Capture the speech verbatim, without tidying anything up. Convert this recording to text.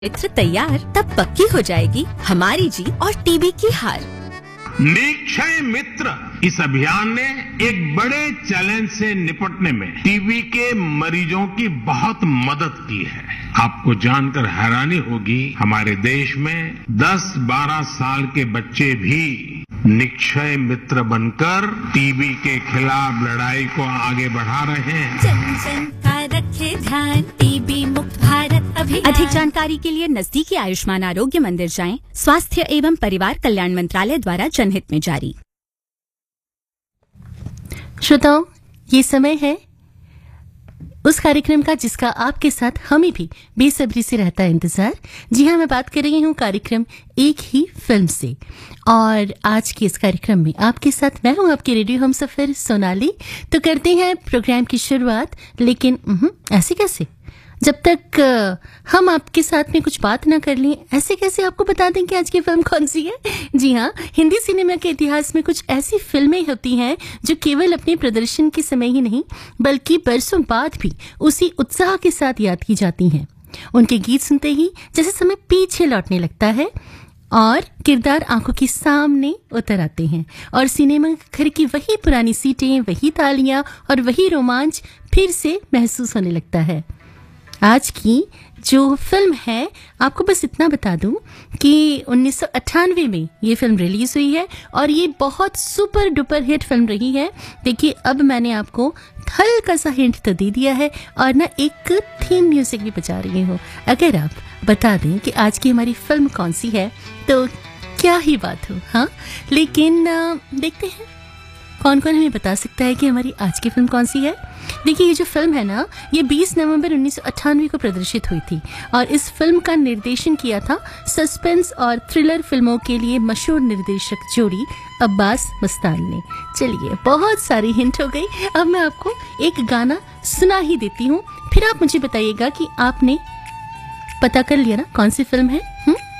मित्र तैयार तब पक्की हो जाएगी हमारी जीत और टीबी की हार। निक्षय मित्र इस अभियान ने एक बड़े चैलेंज से निपटने में टीबी के मरीजों की बहुत मदद की है। आपको जानकर हैरानी होगी, हमारे देश में दस बारह साल के बच्चे भी निक्षय मित्र बनकर टीबी के खिलाफ लड़ाई को आगे बढ़ा रहे हैं। जन जन का रखे ध्यान, टीबी मुक्त भारत अभियान। अधिक जानकारी के लिए नजदीकी आयुष्मान आरोग्य मंदिर जाएं। स्वास्थ्य एवं परिवार कल्याण मंत्रालय द्वारा जनहित में जारी। श्रोताओं, ये समय है उस कार्यक्रम का जिसका आपके साथ हमें भी बेसब्री से रहता है इंतजार। जी हाँ, मैं बात कर रही हूँ कार्यक्रम एक ही फिल्म से। और आज के इस कार्यक्रम में आपके साथ मैं हूँ आपकी रेडियो हमसफर सोनाली। तो करते हैं प्रोग्राम की शुरुआत, लेकिन ऐसे कैसे, जब तक हम आपके साथ में कुछ बात ना कर लें, ऐसे कैसे आपको बता दें कि आज की फिल्म कौन सी है। जी हाँ, हिंदी सिनेमा के इतिहास में कुछ ऐसी फिल्में होती हैं जो केवल अपने प्रदर्शन के समय ही नहीं बल्कि बरसों बाद भी उसी उत्साह के साथ याद की जाती हैं। उनके गीत सुनते ही जैसे समय पीछे लौटने लगता है और किरदार आंखों के सामने उतर आते हैं और सिनेमा घर की वही पुरानी सीटें, वही तालियां और वही रोमांच फिर से महसूस होने लगता है। आज की जो फिल्म है, आपको बस इतना बता दूं कि उन्नीस सौ अट्ठानवे में ये फिल्म रिलीज हुई है और ये बहुत सुपर डुपर हिट फिल्म रही है। देखिए, अब मैंने आपको हल्का सा हिंट तो दे दिया है और ना एक थीम म्यूजिक भी बजा रही हूँ। अगर आप बता दें कि आज की हमारी फिल्म कौन सी है तो क्या ही बात हो। हाँ, लेकिन देखते हैं कौन कौन हमें बता सकता है कि हमारी आज की फिल्म कौन सी है। देखिए, ये जो फिल्म है ना, ये बीस नवंबर उन्नीस सौ अट्ठानवे को प्रदर्शित हुई थी और इस फिल्म का निर्देशन किया था सस्पेंस और थ्रिलर फिल्मों के लिए मशहूर निर्देशक जोड़ी अब्बास मस्तान ने। चलिए, बहुत सारी हिंट हो गई, अब मैं आपको एक गाना सुना ही देती हूँ, फिर आप मुझे बताइएगा कि आपने पता कर लिया ना कौन सी फिल्म है। हुँ?